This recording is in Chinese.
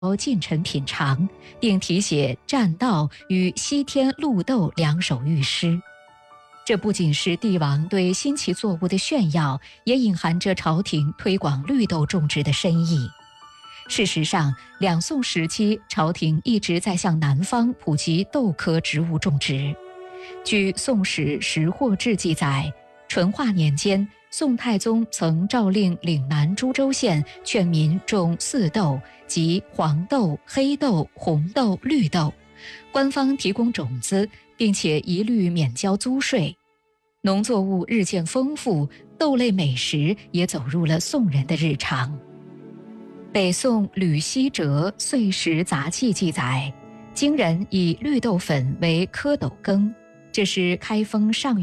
进臣品尝，并题写栈道与西天绿豆2首御诗。这不仅是帝王对新奇作物的炫耀，也隐含着朝廷推广绿豆种植的深意。事实上，两宋时期，朝廷一直在向南方普及豆科植物种植。据《宋史识货志》记载，淳化年间，宋太宗曾诏令岭南株洲县劝民种4豆，即黄豆、黑豆、红豆、绿豆，官方提供种子，并且一律免交租税。农作物日渐丰富，豆类美食也走入了宋人的日常。北宋吕希哲《岁时杂记》记载，京人以绿豆粉为蝌蚪羹，这是开封上元